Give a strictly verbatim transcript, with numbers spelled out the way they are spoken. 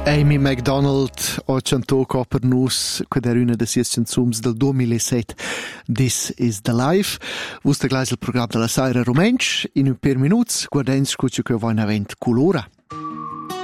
Amy MacDonald ha cantato per nus quella era una delle sue canzoni del duemilasette. This is the life. Vostra gleich il programma della Saira Romensch. In un per minuti guardens cuccio che va in avent colora.